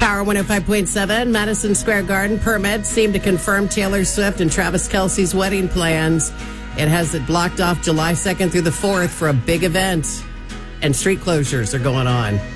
Power 105.7, Madison Square Garden permits seem to confirm Taylor Swift and Travis Kelce's wedding plans. It has it blocked off July 2nd through the 4th for a big event, and street closures are going on.